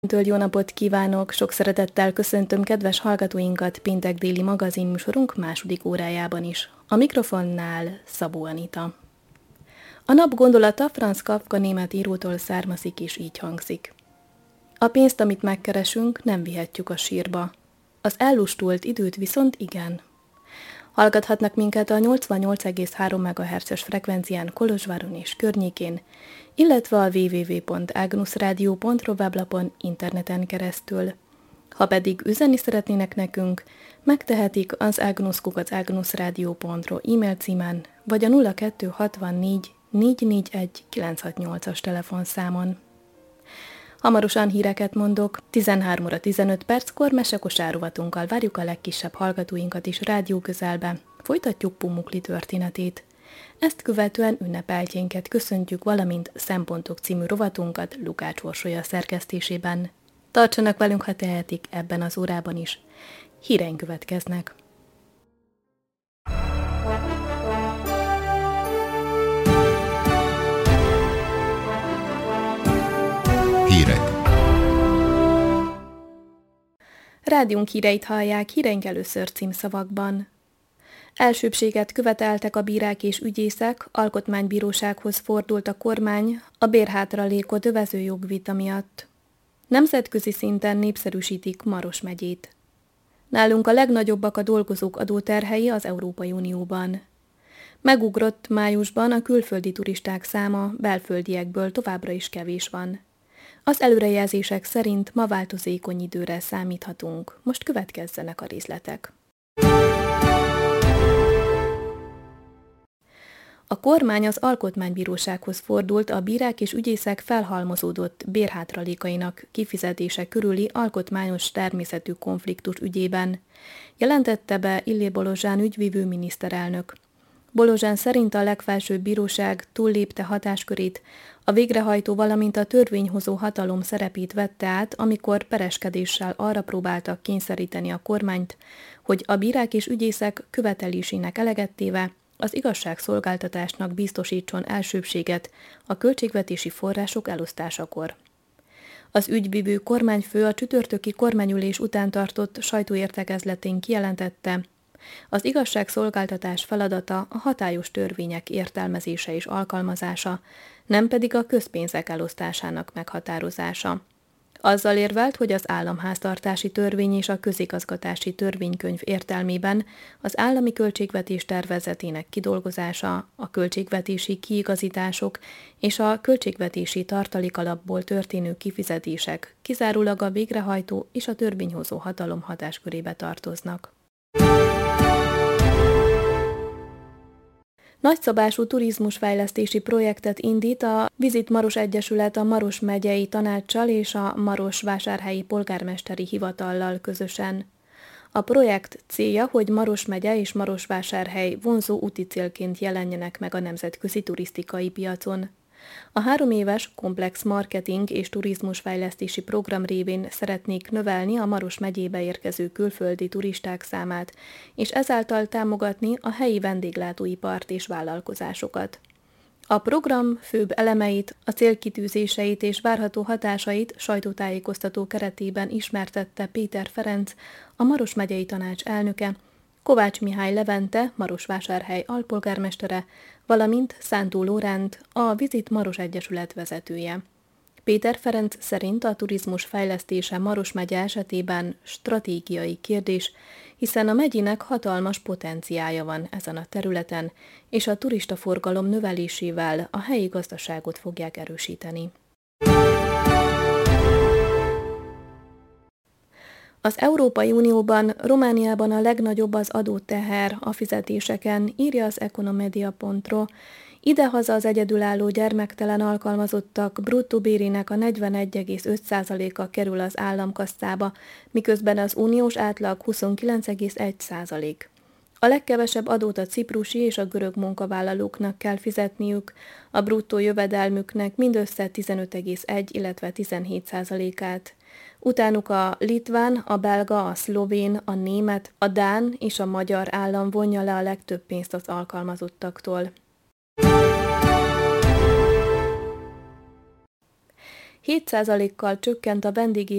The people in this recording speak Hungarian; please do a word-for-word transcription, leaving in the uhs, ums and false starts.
Től jó napot kívánok! Sok szeretettel köszöntöm kedves hallgatóinkat péntek déli magazinműsorunk második órájában is. A mikrofonnál Szabó Anita. A nap gondolata Franz Kafka német írótól származik és így hangzik. A pénzt, amit megkeresünk, nem vihetjük a sírba. Az ellustult időt viszont igen. Hallgathatnak minket a nyolcvannyolc egész három megahertzes frekvencián Kolozsváron és környékén, illetve a double-u double-u double-u pont agnusradio pont ro weblapon interneten keresztül. Ha pedig üzenni szeretnének nekünk, megtehetik az agnus kukac agnusradio pont ro e-mail címen, vagy a nulla kettő hatvannégy négy négy egy kilenc hat nyolcas telefonszámon. Hamarosan híreket mondok, tizenhárom óra tizenöt perckor mesekosár rovatunkkal várjuk a legkisebb hallgatóinkat is rádió közelbe, folytatjuk Pumukli történetét. Ezt követően ünnepeltjénket köszöntjük, valamint Szempontok című rovatunkat Lukács Orsolya szerkesztésében. Tartsanak velünk, ha tehetik, ebben az órában is. Híreink következnek. Hírek. Rádiónk híreit hallják, híreink először címszavakban. Elsőbbséget követeltek a bírák és ügyészek, alkotmánybírósághoz fordult a kormány a bérhátralékot övező jogvita miatt. Nemzetközi szinten népszerűsítik Maros megyét. Nálunk a legnagyobbak a dolgozók adóterhei az Európai Unióban. Megugrott májusban a külföldi turisták száma, belföldiekből továbbra is kevés van. Az előrejelzések szerint ma változékony időre számíthatunk. Most következzenek a részletek. A kormány az alkotmánybírósághoz fordult a bírák és ügyészek felhalmozódott bérhátralékainak kifizetése körüli alkotmányos természetű konfliktus ügyében, jelentette be Illér Bolozsán ügyvívő miniszterelnök. Bolozsán szerint a legfelsőbb bíróság túllépte hatáskörét, a végrehajtó, valamint a törvényhozó hatalom szerepét vette át, amikor pereskedéssel arra próbáltak kényszeríteni a kormányt, hogy a bírák és ügyészek követelésének eleget téve az igazságszolgáltatásnak biztosítson elsőbbséget a költségvetési források elosztásakor. Az ügyvívő kormányfő a csütörtöki kormányülés után tartott sajtóértekezletén kijelentette, az igazságszolgáltatás feladata a hatályos törvények értelmezése és alkalmazása, nem pedig a közpénzek elosztásának meghatározása. Azzal érvelt, hogy az államháztartási törvény és a közigazgatási törvénykönyv értelmében az állami költségvetés tervezetének kidolgozása, a költségvetési kiigazítások és a költségvetési tartalékalapból történő kifizetések kizárólag a végrehajtó és a törvényhozó hatalom hatáskörébe tartoznak. Nagyszabású turizmusfejlesztési projektet indít a Visit Maros Egyesület a Maros megyei tanáccsal és a Marosvásárhelyi polgármesteri hivatallal közösen. A projekt célja, hogy Maros megye és Marosvásárhely vonzó úticélként jelenjenek meg a nemzetközi turisztikai piacon. A három éves komplex marketing és turizmusfejlesztési program révén szeretnék növelni a Maros megyébe érkező külföldi turisták számát, és ezáltal támogatni a helyi vendéglátóipart és vállalkozásokat. A program főbb elemeit, a célkitűzéseit és várható hatásait sajtótájékoztató keretében ismertette Péter Ferenc, a Maros megyei tanács elnöke, Kovács Mihály Levente, Marosvásárhely alpolgármestere, valamint Szántó Lóránt, a Visit Maros Egyesület vezetője. Péter Ferenc szerint a turizmus fejlesztése Maros megye esetében stratégiai kérdés, hiszen a megyének hatalmas potenciálja van ezen a területen, és a turistaforgalom növelésével a helyi gazdaságot fogják erősíteni. Az Európai Unióban, Romániában a legnagyobb az adóteher a fizetéseken, írja az ekonomedia pont ro. Idehaza az egyedülálló gyermektelen alkalmazottak bruttó bérének a negyvenegy egész öt százaléka kerül az államkasszába, miközben az uniós átlag huszonkilenc egész egy százalék. A legkevesebb adót a ciprusi és a görög munkavállalóknak kell fizetniük, a bruttó jövedelmüknek mindössze tizenöt egész egy, illetve tizenhét százalékát. Utánuk a litván, a belga, a szlovén, a német, a dán és a magyar állam vonja le a legtöbb pénzt az alkalmazottaktól. hét százalékkal csökkent a vendégi